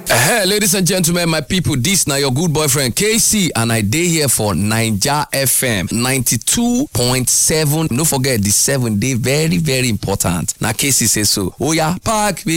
Ladies and gentlemen, my people, this now your good boyfriend KC, and I day here for Naija FM 92.7. Don't forget the 7 day, very, very important. Now KC says so. Oh yeah, park.